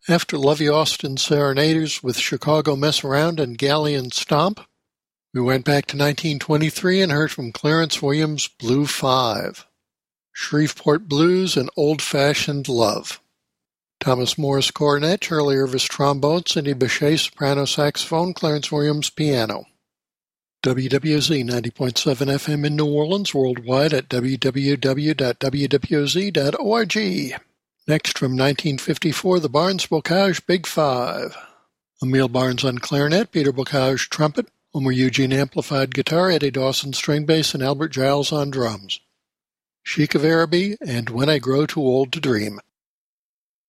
After Lovey Austin Serenaders with Chicago Mess Around and Galleon Stomp, we went back to 1923 and heard from Clarence Williams' Blue Five, Shreveport Blues, and Old Fashioned Love. Thomas Morris cornet, Charlie Irvis trombone, Cindy Bechet soprano saxophone, Clarence Williams piano. WWZ 90.7 FM in New Orleans, worldwide at www.wwz.org. Next from 1954, the Barnes Bocage Big Five. Emil Barnes on clarinet, Peter Bocage trumpet, Homer Eugene amplified guitar, Eddie Dawson string bass, and Albert Giles on drums. Sheik of Araby and When I Grow Too Old to Dream.